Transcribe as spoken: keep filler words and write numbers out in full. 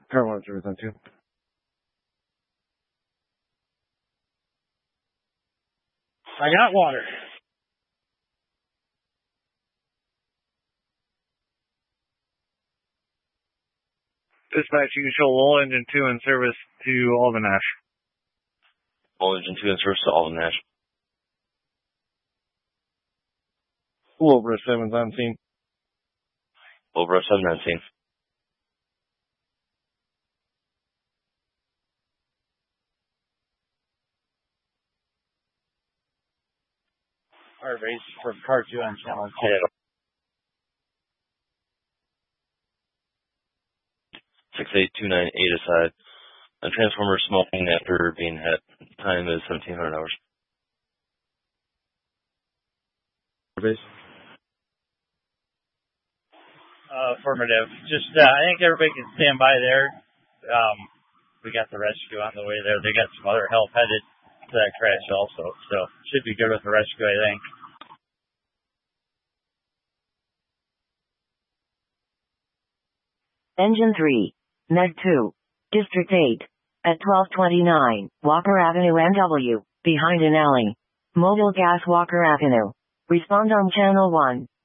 Car one service on two. I got water. Dispatch, you can show Low Engine two in service to Alden Nash. Low Engine two in service to Alden Nash. Low Brush seven's on scene. Low Brush seven on scene. Our base for car two on channel. six eight two nine eight aside. A transformer smoking after being hit. Time is seventeen hundred hours. Base. Uh, affirmative. Just, uh, I think everybody can stand by there. Um, we got the rescue on the way there. They got some other help headed to that crash also. So, should be good with the rescue, I think. Engine three. Med two. District eight. At twelve twenty-nine, Walker Avenue N W, behind an alley. Mobile Gas Walker Avenue. Respond on Channel one.